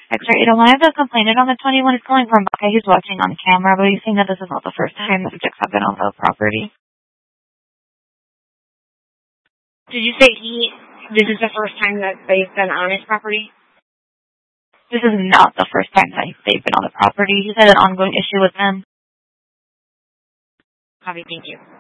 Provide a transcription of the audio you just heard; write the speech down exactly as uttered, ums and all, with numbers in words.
X-ray eight oh one, I have a complainant on the twenty-one. It's calling from Buckeye. He's watching on camera, but he's saying that this is not the first time the subjects have been on the property. Did you say he, this is the first time that they've been on his property? This is not the first time that they've been on the property. He's had an ongoing issue with them. Copy, thank you.